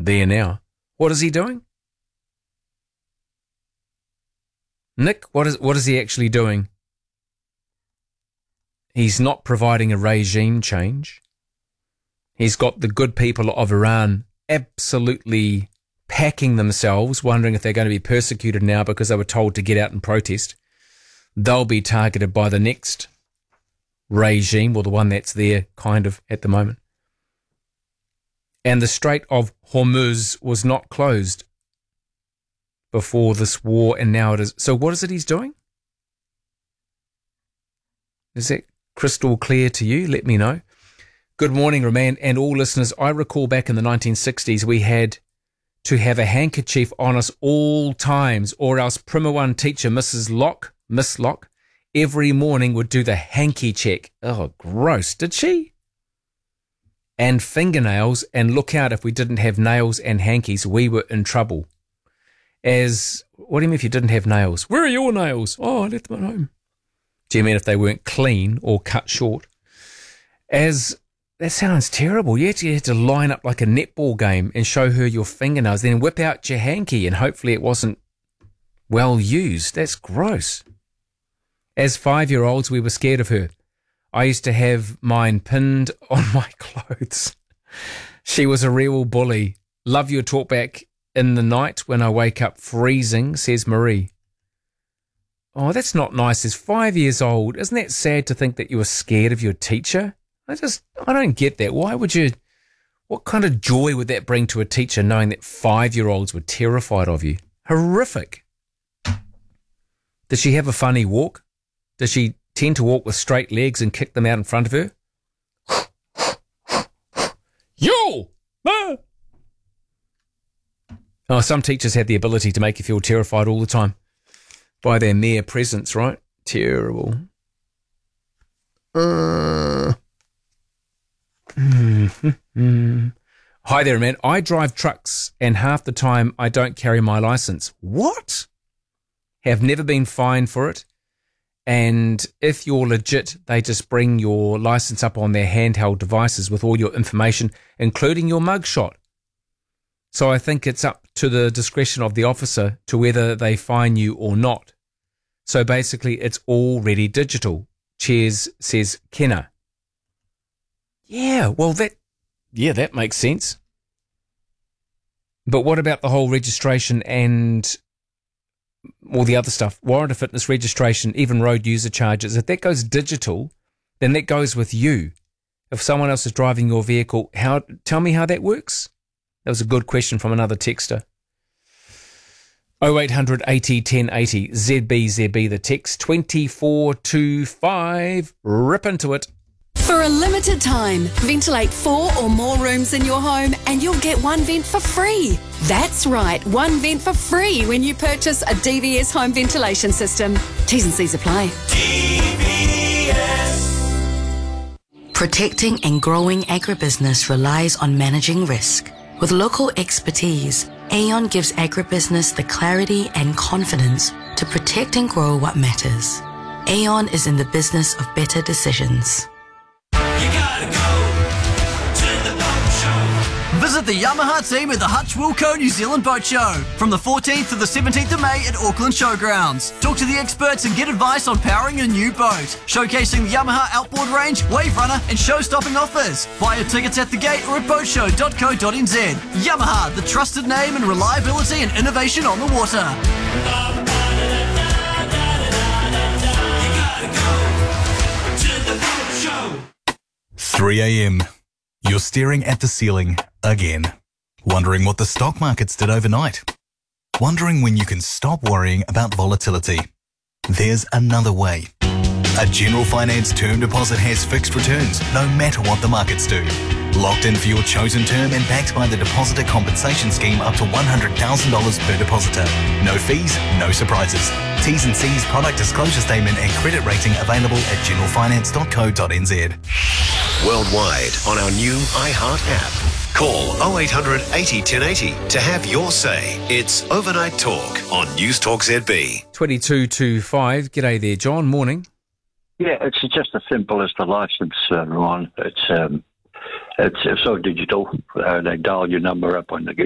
there now. What is he doing? Nick, what is he actually doing? He's not providing a regime change. He's got the good people of Iran absolutely packing themselves, wondering if they're going to be persecuted now because they were told to get out and protest. They'll be targeted by the next regime, or the one that's there kind of at the moment. And the Strait of Hormuz was not closed before this war, and now it is. So what is it he's doing? Is that crystal clear to you? Let me know. Good morning, Roman, and all listeners. I recall back in the 1960s, we had to have a handkerchief on us all times, or else Primer 1 teacher, Miss Locke, every morning would do the hanky check. Oh, gross. Did she? And fingernails, and look out, if we didn't have nails and hankies, we were in trouble. What do you mean if you didn't have nails? Where are your nails? Oh, I left them at home. Do you mean if they weren't clean or cut short? That sounds terrible. You had to line up like a netball game and show her your fingernails, then whip out your hanky, and hopefully it wasn't well used. That's gross. As 5-year-olds, we were scared of her. I used to have mine pinned on my clothes. She was a real bully. Love your talk back in the night when I wake up freezing, says Marie. Oh, that's not nice. As 5 years old, isn't that sad to think that you were scared of your teacher? I don't get that. Why would you? What kind of joy would that bring to a teacher, knowing that 5-year-olds were terrified of you? Horrific. Does she have a funny walk? Does she tend to walk with straight legs and kick them out in front of her? Yo! Ah! Oh, some teachers have the ability to make you feel terrified all the time by their mere presence, right? Terrible. Hi there, man. I drive trucks and half the time I don't carry my license. What? Have never been fined for it. And if you're legit, they just bring your license up on their handheld devices with all your information, including your mugshot. So I think it's up to the discretion of the officer to whether they fine you or not. So basically, it's already digital. Cheers, says Kenna. Yeah, well, that makes sense. But what about the whole registration and all the other stuff? Warrant of fitness, registration, even road user charges. If that goes digital, then that goes with you. If someone else is driving your vehicle, tell me how that works? That was a good question from another texter. 0800 80 1080, ZB, the text, 2425, rip into it. For a limited time, ventilate 4 or more rooms in your home and you'll get one vent for free. That's right, one vent for free when you purchase a DVS home ventilation system. T's and C's apply. DVS. Protecting and growing agribusiness relies on managing risk. With local expertise, Aon gives agribusiness the clarity and confidence to protect and grow what matters. Aon is in the business of better decisions. Visit the Yamaha team at the Hutch Wilco New Zealand Boat Show from the 14th to the 17th of May at Auckland Showgrounds. Talk to the experts and get advice on powering a new boat. Showcasing the Yamaha outboard range, wave runner and show-stopping offers. Buy your tickets at the gate or at boatshow.co.nz. Yamaha, the trusted name and reliability and innovation on the water. 3 a.m. You're staring at the ceiling again, wondering what the stock markets did overnight, wondering when you can stop worrying about volatility. There's another way. A General Finance term deposit has fixed returns no matter what the markets do. Locked in for your chosen term and backed by the Depositor Compensation Scheme up to $100,000 per depositor. No fees, no surprises. T's and C's, product disclosure statement and credit rating available at generalfinance.co.nz. Worldwide on our new iHeart app. Call 0800 80 1080 to have your say. It's Overnight Talk on News Talk ZB. 2225. G'day there, John. Morning. Yeah, it's just as simple as the license, Ron. It's so digital. They dial your number up on the